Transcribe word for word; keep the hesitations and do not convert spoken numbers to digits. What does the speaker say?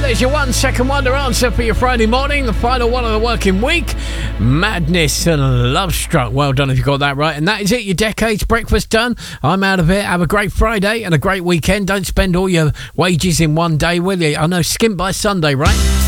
There's your one second wonder answer for your Friday morning, the final one of the working week. Madness and Love Struck. Well done if you got that right. And that is it, your Decades breakfast done. I'm out of it. Have a great Friday and a great weekend. Don't spend all your wages in one day, will you? I know, skimp by Sunday, right?